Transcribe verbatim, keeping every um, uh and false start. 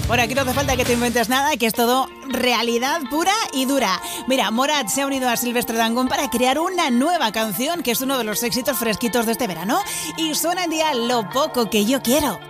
Bueno, aquí no hace falta que te inventes nada, que es todo realidad pura y dura. Mira, Morat se ha unido a Silvestre Dangond para crear una nueva canción que es uno de los éxitos fresquitos de este verano y suena en día Lo poco que yo quiero.